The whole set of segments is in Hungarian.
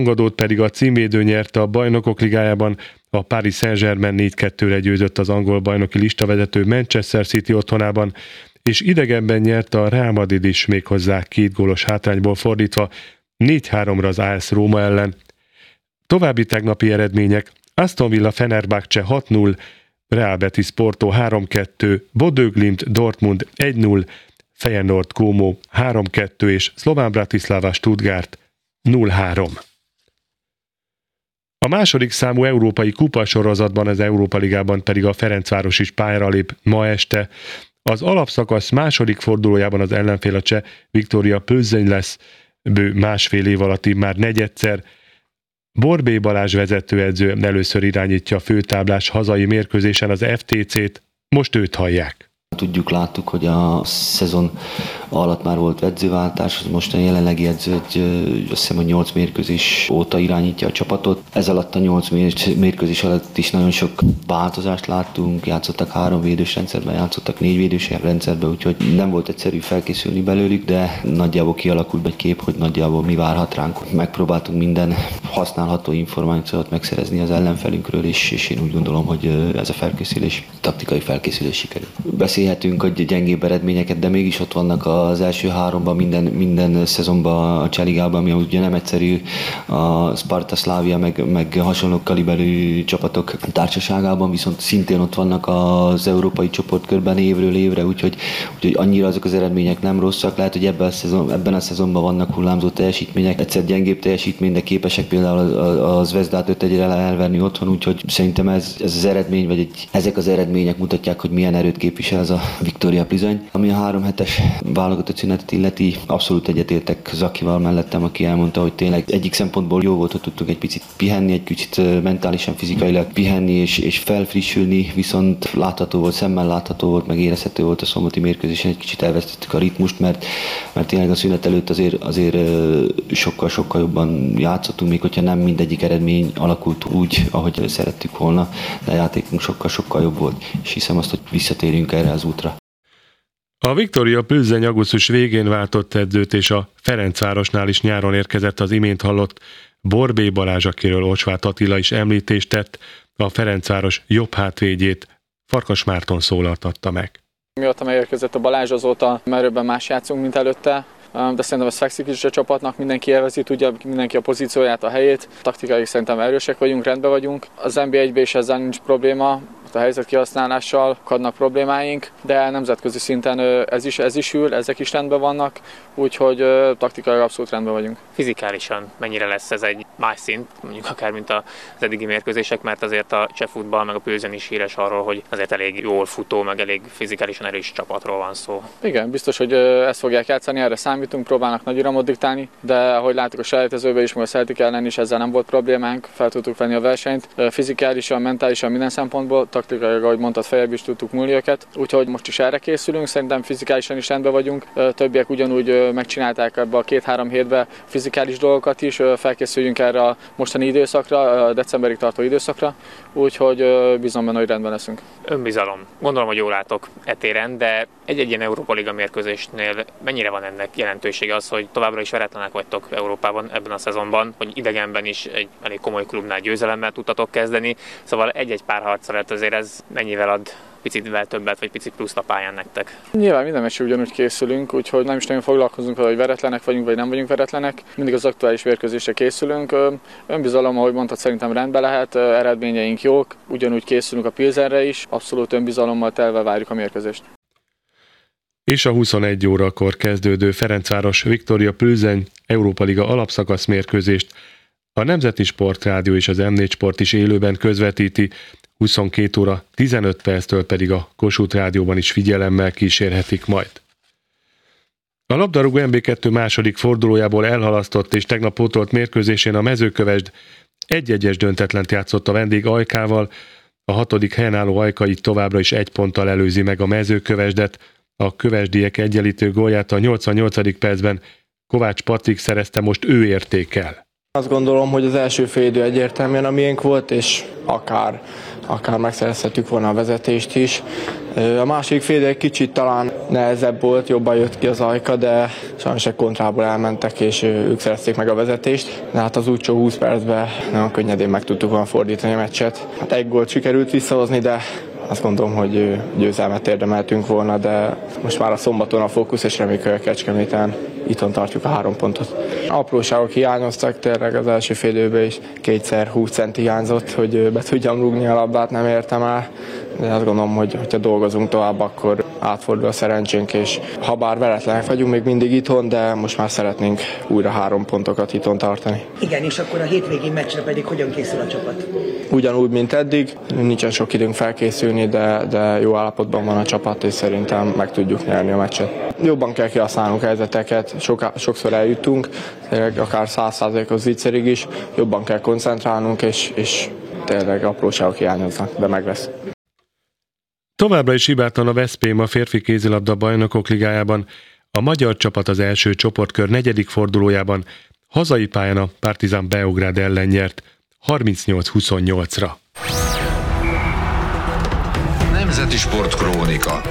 Rangadót pedig a címvédő nyerte a Bajnokok Ligájában, a Paris Saint-Germain 4-2-re győzött az angol bajnoki listavezető Manchester City otthonában, és idegenben nyerte a Real Madrid is, méghozzá 2 gólos hátrányból fordítva 4-3-ra az AS Róma ellen. További tegnapi eredmények: Aston Villa Fenerbahce 6-0, Real Betis Porto 3-2, Bodø Glimt Dortmund 1-0, Feyenoord Como 3-2 és Slovan Bratislava Stuttgart 0-3. A második számú európai kupasorozatban, az Európa Ligában pedig a Ferencváros is pályára lép ma este. Az alapszakasz második fordulójában az ellenfél a cseh Viktoria Plzeň lesz, bő másfél év alatti már negyedszer. Borbély Balázs vezetőedző először irányítja a főtáblás hazai mérkőzésen az FTC-t, most őt hallják. Láttuk, hogy a szezon alatt már volt edzőváltás, az most a jelenlegi edző, azt hiszem, hogy 8 mérkőzés óta irányítja a csapatot. Ez alatt a 8 mérkőzés alatt is nagyon sok változást láttunk, játszottak 3 védős rendszerben, játszottak 4 védős rendszerben, úgyhogy nem volt egyszerű felkészülni belőlük, de nagyjából kialakult egy kép, hogy nagyjából mi várhat ránk. Megpróbáltunk minden használható információt megszerezni az ellenfelünkről, és én úgy gondolom, hogy ez a felkészülés, taktikai felkészülés sikerül. Beszélhetünk, hogy gyengébb eredményeket, de mégis ott vannak az első 3-ban minden szezonban a Cseligában, ami ugye nem egyszerű, a Sparta, Slavia, meg hasonló kaliberű csapatok társaságában, viszont szintén ott vannak az európai csoportkörben évről évre, úgyhogy annyira azok az eredmények nem rosszak. Lehet, hogy ebben a szezonban vannak hullámzó teljesítmények, egyszer gyengébb teljesítmény, de képesek például a Zvezdát 5-1-re elverni otthon, úgyhogy szerintem ez az eredmény, vagy ezek az eredmények mutatják, hogy milyen erőt képvisel ez a Viktoria Plzeň. Ami a 3 hetes válogatott szünetet illeti, abszolút egyetértek Zakival mellettem, aki elmondta, hogy tényleg egyik szempontból jó volt, hogy tudtuk egy picit pihenni, egy kicsit mentálisan, fizikailag pihenni és felfrissülni, viszont látható volt, szemmel látható volt, meg érezhető volt a szombati mérkőzésen, egy kicsit elvesztettük a ritmust, mert tényleg a szünet előtt azért sokkal jobban játszottunk, még hogyha nem mindegyik eredmény alakult úgy, ahogy szerettük volna, de a játékunk sokkal jobb volt, és hiszem azt, hogy visszatérünk erre az útra. A Viktoria Plzeň augusztus végén váltott edzőt, és a Ferencvárosnál is nyáron érkezett az imént hallott Borbély Balázs, akiről Ocsvát Attila is említést tett, a Ferencváros jobb hátvédjét Farkas Márton szólaltatta meg. Mióta megérkezett a Balázs, azóta merőbben más játszunk, mint előtte, de szerintem ez fekszik is a csapatnak, mindenki élvezi, tudja mindenki a pozícióját, a helyét. Taktikai szerintem erősek vagyunk, rendben vagyunk. Az NB1-ben is ezzel nincs probléma, a helyzet kihasználással adnak problémáink, de nemzetközi szinten ez is ül, ezek is rendben vannak, úgyhogy taktikai abszolút rendben vagyunk. Fizikálisan mennyire lesz ez egy más szint, mondjuk akár mint az eddigi mérkőzések, mert azért a cseh futball meg a Plzeň is híres arról, hogy azért elég jól futó, meg elég fizikálisan erős csapatról van szó. Igen, biztos, hogy ezt fogják játszani, erre számítunk, próbálnak nagy iramot diktálni, de ahogy láttuk a selejtezőben is, meg a Celtic ellen is, ezzel nem volt problémánk, fel tudtuk venni a versenyt, fizikálisan, mentálisan, minden szempontból, taktikailag, ahogy mondtad, feljebb is tudtuk múlni őket, úgyhogy most is erre készülünk, szerintem fizikálisan is rendben vagyunk, többiek ugyanúgy megcsinálták ebbe a 2-3 hétbe fizikális dolgokat is, felkészüljünk erre a mostani időszakra, a decemberig tartó időszakra, úgyhogy bízom benne, hogy rendben leszünk. Önbizalom. Gondolom, hogy jól látok etéren, de egy ilyen Európa Liga mérkőzésnél mennyire van ennek jelentősége az, hogy továbbra is veretlenek vagytok Európában ebben a szezonban, hogy idegenben is egy elég komoly klubnál győzelemmel tudtatok kezdeni, szóval egy-egy párharc alatt azért ez mennyivel ad picitvel többet, vagy picit pluszt a pályán nektek? Nyilván minden meccsre ugyanúgy készülünk, úgyhogy nem is nagyon foglalkozunk vele, hogy veretlenek vagyunk, vagy nem vagyunk veretlenek. Mindig az aktuális mérkőzésre készülünk. Önbizalom, ahogy mondtad, szerintem rendben lehet, eredményeink jók, ugyanúgy készülünk a Pilzenre is, abszolút önbizalommal telve várjuk a mérkőzést. És a 21 órakor kezdődő Ferencváros Viktoria Plzeň Európa Liga alapszakasz mérkőzést a Nemzeti Sportrádió és az M4 Sport is élőben közvetíti, 22 óra 15 perctől pedig a Kossuth Rádióban is figyelemmel kísérhetik majd. A labdarúgó MB2 második fordulójából elhalasztott és tegnap pótolt mérkőzésén a Mezőkövesd 1-1-es döntetlent játszott a vendég Ajkával, a 6. helyen álló Ajka így továbbra is 1 ponttal előzi meg a Mezőkövesdet, a kövesdiek egyenlítő gólját a 88. percben Kovács Patrik szerezte, most ő értékel. Azt gondolom, hogy az első félidő egyértelműen a miénk volt, és akár megszerezhetjük volna a vezetést is, A második fél egy kicsit talán nehezebb volt, jobban jött ki az Ajka, de sajnos egy kontrából elmentek, és ők szerezték meg a vezetést. De hát az utolsó 20 percben nagyon könnyedén meg tudtuk volna fordítani a meccset. Hát egy gólt sikerült visszahozni, de azt gondolom, hogy győzelmet érdemeltünk volna, de most már a szombaton a fókusz, és reméljük, hogy a Kecskeméten itthon tartjuk a 3 pontot. Apróságok hiányoztak, tényleg az első fél időben is 2x20 centi hiányzott, hogy be tudjam rúgni a labdát, nem értem el. De azt gondolom, hogy ha dolgozunk tovább, akkor átfordul a szerencsénk, és ha bár veretlenek vagyunk még mindig itthon, de most már szeretnénk újra 3 pontokat itthon tartani. Igen, és akkor a hétvégén meccsre pedig hogyan készül a csapat? Ugyanúgy, mint eddig, nincsen sok időnk felkészülni, de jó állapotban van a csapat, és szerintem meg tudjuk nyerni a meccset. Jobban kell kihasználnunk helyzeteket, sokszor eljutunk, akár 100%-os zicserig is, jobban kell koncentrálnunk, és tényleg apróságok hiányoznak, de meg lesz. Továbbra is hibátlan a Veszprém a férfi kézilabda bajnokok ligájában. A magyar csapat az első csoportkör 4. fordulójában hazai pályán a Partizan Beograd ellen nyert 38-28-ra. Nemzeti Sport Krónika.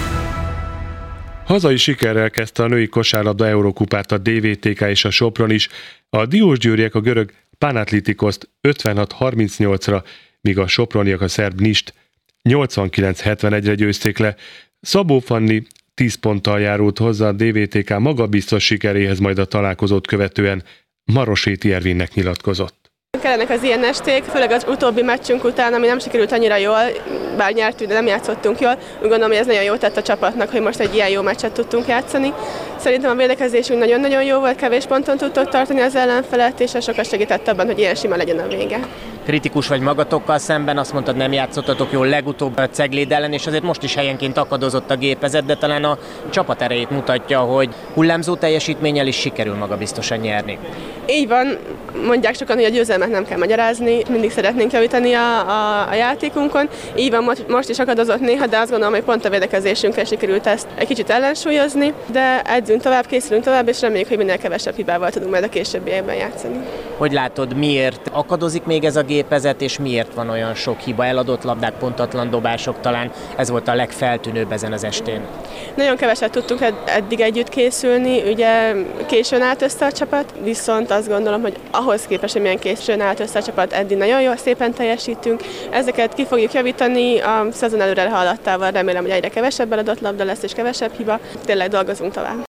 Hazai sikerrel kezdte a női kosárlabda Eurokupát a DVTK és a Sopron is. A diósgyőriek a görög Panathinaikoszt 56-38-ra, míg a soproniak a szerb Nist 89-71-re győzték le. Szabó Fanni 10 ponttal járult hozzá a DVTK magabiztos sikeréhez, majd a találkozót követően Maroséti Ervinnek nyilatkozott. Kellenek az ilyen esték, főleg az utóbbi meccsünk után, ami nem sikerült annyira jól, bár nyertünk, de nem játszottunk jól. Úgy gondolom, hogy ez nagyon jó tett a csapatnak, hogy most egy ilyen jó meccset tudtunk játszani. Szerintem a védekezésünk nagyon-nagyon jó volt, kevés ponton tudtuk tartani az ellenfelet, és ez sokat segített abban, hogy ilyen sima legyen a vége. Kritikus vagy magatokkal szemben, azt mondtad, nem játszottatok jól legutóbb a Cegléd ellen, és azért most is helyenként akadozott a gépezet, de talán a csapat erejét mutatja, hogy hullámzó teljesítménnyel is sikerül magabiztosan nyerni. Így van, mondják sokan, hogy a győzelmet nem kell magyarázni, mindig szeretnénk javítani a játékunkon. Így van, most is akadozott néha, de azt gondolom, hogy pont a védekezésünkkel sikerült ezt egy kicsit ellensúlyozni, de edzünk tovább, készülünk tovább, és reméljük, hogy minél kevesebb hibával tudunk majd a későbbiekben játszani. Hogy látod, miért akadozik még ez a gépezet, és miért van olyan sok hiba, eladott labdák, pontatlan dobások, talán ez volt a legfeltűnőbb ezen az estén? Nagyon keveset tudtunk eddig együtt készülni, ugye későn állt össze a csapat, viszont azt gondolom, hogy ahhoz képest, hogy milyen későn állt össze a csapat, eddig nagyon jól, szépen teljesítünk. Ezeket ki fogjuk javítani a szezon előre haladtával, remélem, hogy egyre kevesebb eladott labda lesz és kevesebb hiba. Tényleg dolgozunk tovább.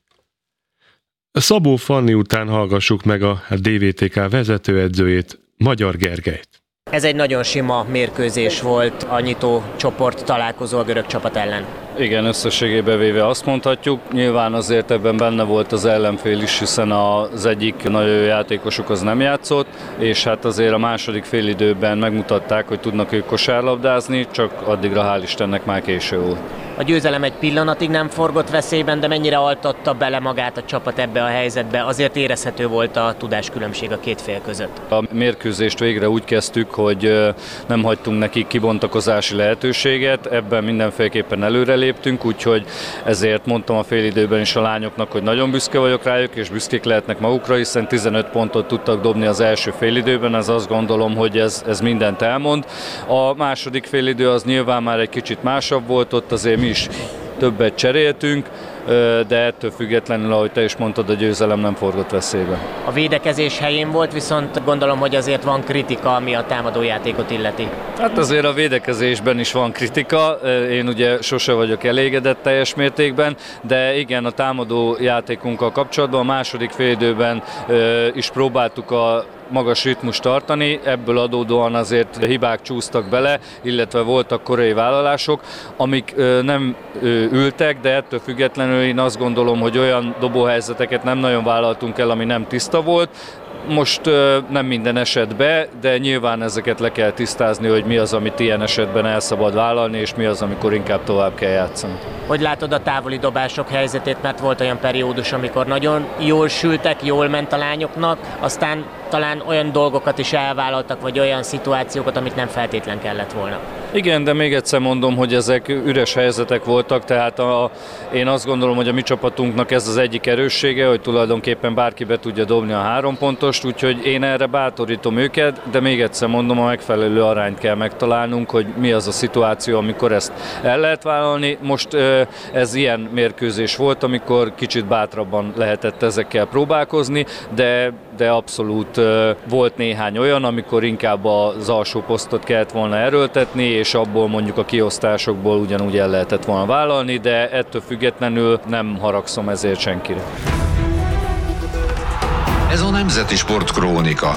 Szabó Fanni után hallgassuk meg a DVTK vezetőedzőjét, Magyar Gergelyt. Ez egy nagyon sima mérkőzés volt a nyitó csoport találkozó a görög csapat ellen. Igen, összességében véve azt mondhatjuk. Nyilván azért ebben benne volt az ellenfél is, hiszen az egyik nagyon jó játékosuk az nem játszott, és hát azért a második félidőben megmutatták, hogy tudnak ők kosárlabdázni, csak addigra hál' Istennek már késő volt. A győzelem egy pillanatig nem forgott veszélyben, de mennyire altatta bele magát a csapat ebbe a helyzetbe? Azért érezhető volt a tudáskülönbség a két fél között. A mérkőzést végre úgy kezdtük, hogy nem hagytunk nekik kibontakozási lehetőséget, ebben mindenféleképpen előreléptünk, úgyhogy ezért mondtam a félidőben is a lányoknak, hogy nagyon büszke vagyok rájuk, és büszkék lehetnek magukra, hiszen 15 pontot tudtak dobni az első félidőben, ez azt gondolom, hogy ez mindent elmond. A második félidő az nyilván már egy kicsit másabb volt, ott azért mi is többet cseréltünk, de ettől függetlenül, ahogy te is mondtad, a győzelem nem forgott veszélybe. A védekezés helyén volt, viszont gondolom, hogy azért van kritika, ami a támadójátékot illeti. Hát azért a védekezésben is van kritika, én ugye sose vagyok elégedett teljes mértékben, de igen, a támadó játékunkkal kapcsolatban a második félidőben is próbáltuk a magas ritmust tartani, ebből adódóan azért hibák csúsztak bele, illetve voltak korai vállalások, amik nem ültek, de ettől függetlenül én azt gondolom, hogy olyan dobóhelyzeteket nem nagyon vállaltunk el, ami nem tiszta volt. Most nem minden esetben, de nyilván ezeket le kell tisztázni, hogy mi az, amit ilyen esetben el szabad vállalni, és mi az, amikor inkább tovább kell játszani. Hogy látod a távoli dobások helyzetét, mert volt olyan periódus, amikor nagyon jól sültek, jól ment a lányoknak, aztán talán olyan dolgokat is elvállaltak, vagy olyan szituációkat, amit nem feltétlen kellett volna. Igen, de még egyszer mondom, hogy ezek üres helyzetek voltak, tehát én azt gondolom, hogy a mi csapatunknak ez az egyik erőssége, hogy tulajdonképpen bárki be tudja dobni a 3 pontost, úgyhogy én erre bátorítom őket, de még egyszer mondom, a megfelelő arányt kell megtalálnunk, hogy mi az a szituáció, amikor ezt el lehet vállalni. Most ez ilyen mérkőzés volt, amikor kicsit bátrabban lehetett ezekkel próbálkozni, de abszolút volt néhány olyan, amikor inkább az alsó posztot kellett volna erőltetni, és abból mondjuk a kiosztásokból ugyanúgy el lehetett volna vállalni, de ettől függetlenül nem haragszom ezért senkire. Ez a Nemzeti Sport Krónika.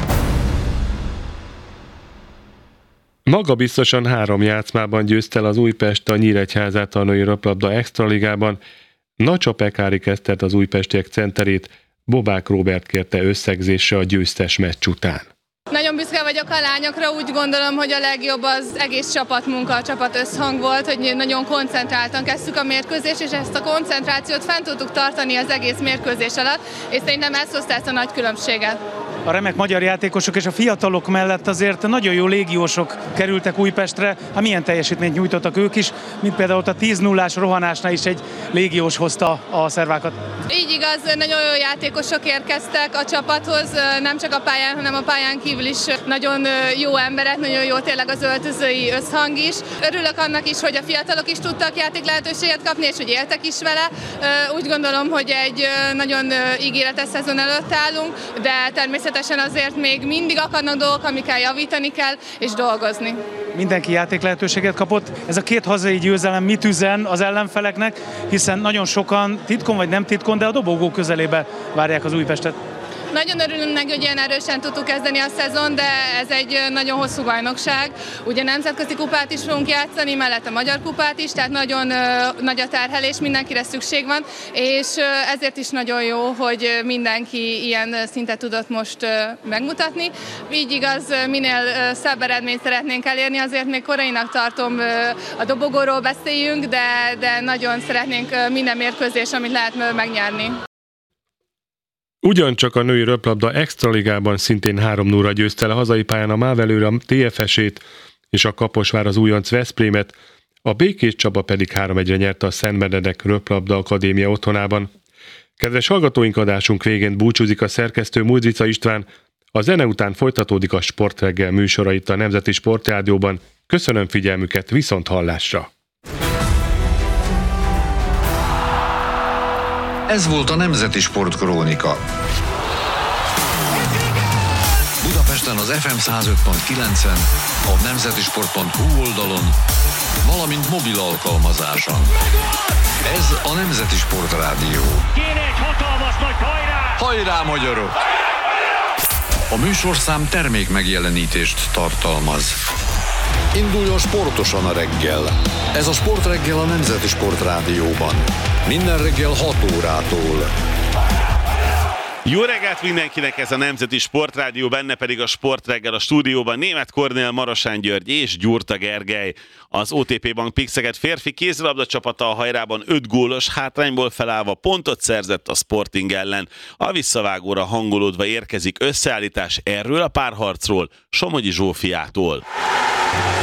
Magabiztosan 3 játszmában győzte el az Újpest a Nyíregyházát a női röplabda extraligában. Nacsa Pekári kezdett az újpestiek centerét, Bobák Róbert kérte összegzésre a győztes meccs után. Nagyon büszke vagyok a lányokra, úgy gondolom, hogy a legjobb az egész csapatmunka, a csapat összhang volt, hogy nagyon koncentráltan kezdtük a mérkőzést, és ezt a koncentrációt fent tudtuk tartani az egész mérkőzés alatt, és szerintem ez hozta ezt a nagy különbséget. A remek magyar játékosok és a fiatalok mellett azért nagyon jó légiósok kerültek Újpestre. Milyen teljesítményt nyújtottak ők is, mint például a 10-0-ás rohanásnál is egy légiós hozta a szervákat. Így igaz, nagyon jó játékosok érkeztek a csapathoz, nem csak a pályán, hanem a pályán kívül is nagyon jó emberek, nagyon jó tényleg az öltözői összhang is. Örülök annak is, hogy a fiatalok is tudtak játék lehetőséget kapni, és hogy éltek is vele. Úgy gondolom, hogy egy nagyon ígéretes szezon előtt állunk, de természetesen azért még mindig akadnak dolgok, amikkel javítani kell, és dolgozni. Mindenki játék lehetőséget kapott. Ez a 2 hazai győzelem mit üzen az ellenfeleknek, hiszen nagyon sokan titkon vagy nem titkon, de a dobogó közelébe várják az Újpestet. Nagyon örülünk neki, hogy ilyen erősen tudtuk kezdeni a szezon, de ez egy nagyon hosszú bajnokság. Ugye nemzetközi kupát is fogunk játszani, mellett a magyar kupát is, tehát nagyon nagy a terhelés, mindenkire szükség van, és ezért is nagyon jó, hogy mindenki ilyen szintet tudott most megmutatni. Így igaz, minél szebb eredményt szeretnénk elérni, azért még korainak tartom, a dobogóról beszéljünk, de nagyon szeretnénk minden mérkőzés, amit lehet megnyerni. Ugyancsak a női röplabda extraligában szintén 3-0-ra győzte el a hazai pályán a Mávelőre a TFS-ét és a Kaposvár az újonc Veszprémet, a Békés Csaba pedig 3-1-re nyerte a Szent Benedek Röplabda Akadémia otthonában. Kedves hallgatóink, adásunk végén búcsúzik a szerkesztő Mújzica István, a zene után folytatódik a Sportreggel műsora itt a Nemzeti Sportrádióban. Köszönöm figyelmüket, viszont hallásra! Ez volt a Nemzeti Sport Krónika. Budapesten az FM 105.9-en, a nemzetisport.hu oldalon, valamint mobil alkalmazáson. Ez a Nemzeti Sport Rádió. Kéne egy hatalmas nagy hajrá! Hajrá, magyarok! A műsorszám termék megjelenítést tartalmaz. Induljon sportosan a reggel. Ez a Sportreggel a Nemzeti Sport Rádióban. Minden reggel 6 órától. Jó reggelt mindenkinek, ez a Nemzeti Sportrádió, benne pedig a Sportreggel a stúdióban Németh Kornél, Marosán György és Gyurta Gergely. Az OTP Bank Pixeget férfi kézilabda csapata a hajrában 5 gólos hátrányból felállva pontot szerzett a Sporting ellen. A visszavágóra hangolódva érkezik összeállítás erről a párharcról Somogyi Zsófiától.